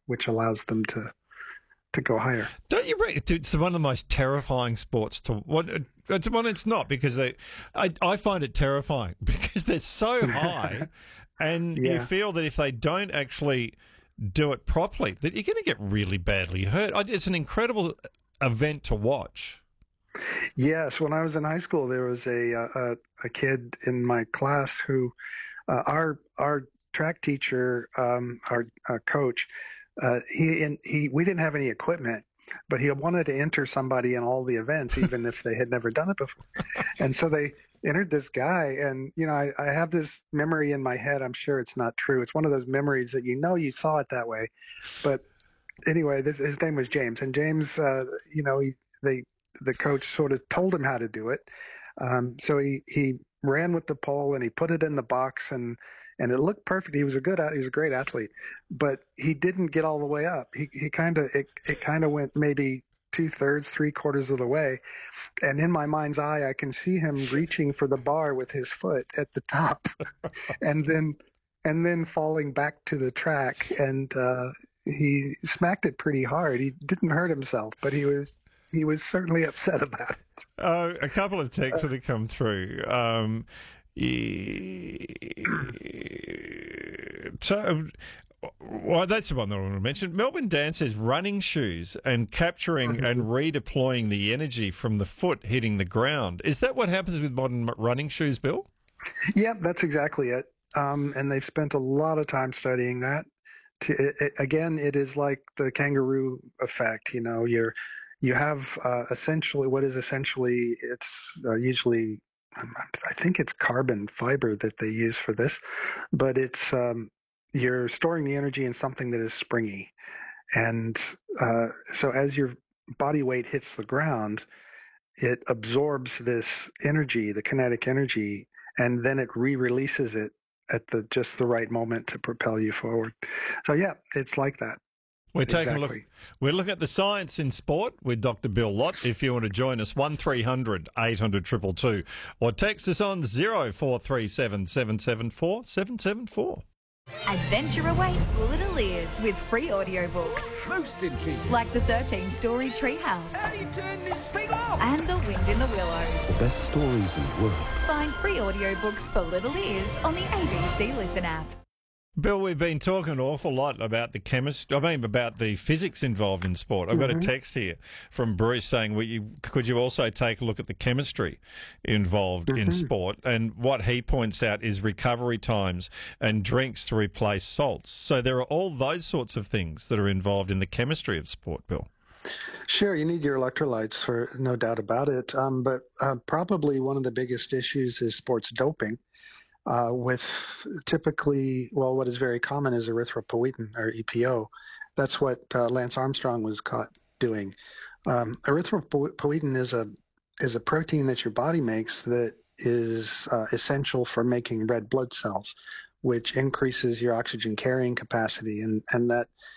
which allows them to go higher. Don't you reckon it's one of the most terrifying sports to what? It's not because I find it terrifying because they're so high, and you feel that if they don't actually do it properly, that you're going to get really badly hurt. It's an incredible event to watch. Yes, when I was in high school, there was a kid in my class who our track teacher, our coach, we didn't have any equipment, but he wanted to enter somebody in all the events, even if they had never done it before. And so they entered this guy, and I have this memory in my head. I'm sure it's not true. It's one of those memories that you saw it that way. But anyway, his name was James, and James, the coach sort of told him how to do it. So he ran with the pole and he put it in the box, and it looked perfect. He was a great athlete, but he didn't get all the way up. It kind of went maybe 2/3, 3/4 of the way. And in my mind's eye, I can see him reaching for the bar with his foot at the top and then falling back to the track. And, he smacked it pretty hard. He didn't hurt himself, but he was certainly upset about it. A couple of texts that have come through. That's the one that I want to mention. Melbourne Dan says running shoes and capturing and redeploying the energy from the foot hitting the ground. Is that what happens with modern running shoes, Bill? Yeah, that's exactly it. And they've spent a lot of time studying that. Again, it is like the kangaroo effect. You have essentially it's usually, I think it's carbon fiber that they use for this, but it's you're storing the energy in something that is springy. And so as your body weight hits the ground, it absorbs this energy, the kinetic energy, and then it re-releases it at just the right moment to propel you forward. So yeah, it's like that. We're taking a look. We're looking at the science in sport with Dr. Bill Lott. If you want to join us, 1300 800 222, or text us on 0437 774 774. Adventure awaits Little Ears with free audiobooks. Most intriguing. Like the 13-story Treehouse. How do you turn this thing off? And The Wind in the Willows. The best stories in the world. Find free audiobooks for Little Ears on the ABC Listen app. Bill, we've been talking an awful lot about about the physics involved in sport. I've got a text here from Bruce saying, could you also take a look at the chemistry involved in sport? And what he points out is recovery times and drinks to replace salts. So there are all those sorts of things that are involved in the chemistry of sport, Bill. Sure, you need your electrolytes, for no doubt about it. But probably one of the biggest issues is sports doping. With typically, what is very common is erythropoietin, or EPO. That's what Lance Armstrong was caught doing. Erythropoietin is a protein that your body makes that is essential for making red blood cells, which increases your oxygen carrying capacity, and that